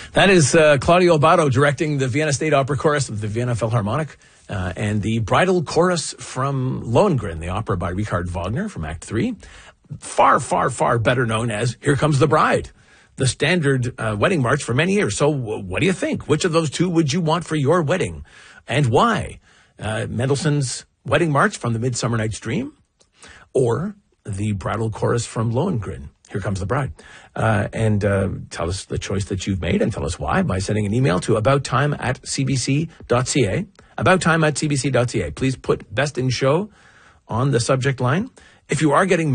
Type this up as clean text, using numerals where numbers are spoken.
That is Claudio Abbado directing the Vienna State Opera Chorus of the Vienna Philharmonic and the Bridal Chorus from Lohengrin, the opera by Richard Wagner from Act 3. Far, far, far better known as Here Comes the Bride, the standard wedding march for many years. So what do you think? Which of those two would you want for your wedding and why? Mendelssohn's Wedding March from the Midsummer Night's Dream or the Bridal Chorus from Lohengrin, Here Comes the Bride. And tell us the choice that you've made and tell us why by sending an email to abouttime@cbc.ca. Abouttime@cbc.ca. Please put Best in Show on the subject line. If you are getting